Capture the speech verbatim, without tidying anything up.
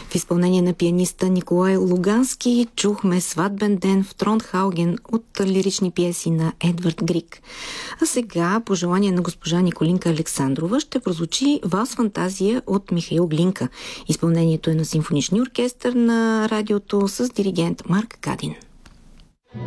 В изпълнение на пианиста Николай Лугански чухме Сватбен ден в Тронхауген от лирични пиеси на Едвард Григ. А сега, по желание на госпожа Николинка Александрова, ще прозвучи Валс фантазия от Михаил Глинка. Изпълнението е на симфоничния оркестър на радиото с диригент Марк Кадин.